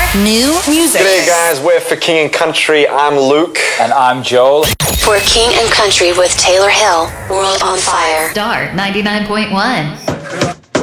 New music. G'day guys, we're for King and Country. I'm Luke. And I'm Joel. For King and Country with Taylor Hill, World on Fire. Star 99.1.